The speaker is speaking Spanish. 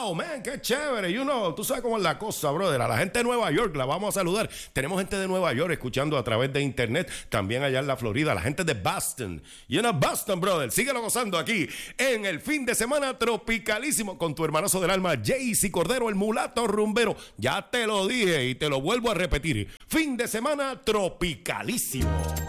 Wow, man, qué chévere. Tú sabes cómo es la cosa, brother. A la gente de Nueva York la vamos a saludar. Tenemos gente de Nueva York escuchando a través de internet, también allá en la Florida. La gente de Boston. Boston, brother. Síguelo gozando aquí en el fin de semana tropicalísimo con tu hermanazo del alma, Jaycee Cordero, el mulato rumbero. Ya te lo dije y te lo vuelvo a repetir. Fin de semana tropicalísimo.